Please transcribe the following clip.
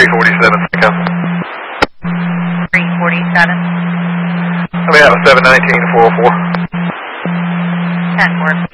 347, Echo. 347. We have a 719 404. 10-4.